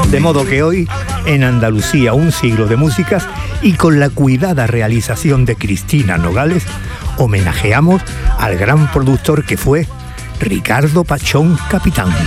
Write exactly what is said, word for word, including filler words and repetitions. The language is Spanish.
De modo que hoy, en Andalucía, un siglo de músicas y con la cuidada realización de Cristina Nogales, homenajeamos al gran productor que fue Ricardo Pachón Capitán.